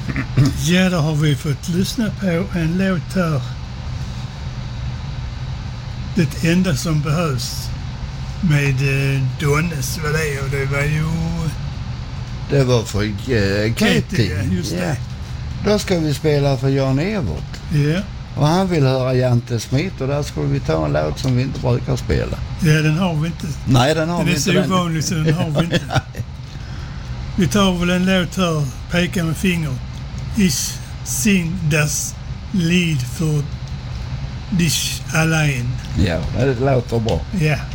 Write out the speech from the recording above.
Ja, då har vi fått lyssna på en låt här. Det enda som behövs med Donnes var det, och det var ju... Det var för Katie. Ja, just det. Då ska vi spela för Jan Evert. Ja. Och han vill höra Jante Smith, och där skulle vi ta en låt som vi inte brukar spela. Ja, den har vi inte. Nej, den har vi inte. Den är så ovanlig så den har vi inte. Vi tar väl en låt här, peka med finger. Ich sing das Lied för dich allein. Ja, det låter bra. Ja.